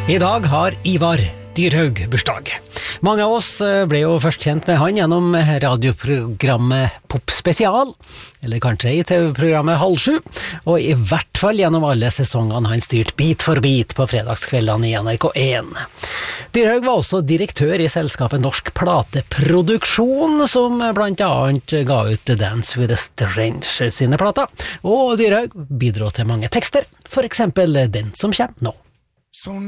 I dag har Ivar Dyrhaug bursdag. Mange av oss ble jo først kjent med han gjennom radioprogrammet Pop Spesial, eller kanskje i TV-programmet Halv 7, og i hvert fall gjennom alle sesongene han styrt Bit for bit på fredagskveldene i NRK1. Dyrhaug var også direktør i selskapet Norsk Plateproduksjon, som blant annet ga ut Dance with a Stranger sine plater, og Dyrhaug bidro til mange tekster, for eksempel den som kommer nå.